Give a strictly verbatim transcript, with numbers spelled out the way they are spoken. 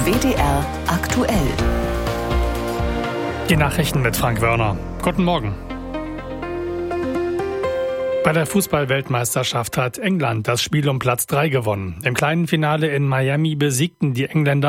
W D R aktuell. Die Nachrichten mit Frank Wörner. Guten Morgen. Bei der Fußball-Weltmeisterschaft hat England das Spiel um Platz drei gewonnen. Im kleinen Finale in Miami besiegten die Engländer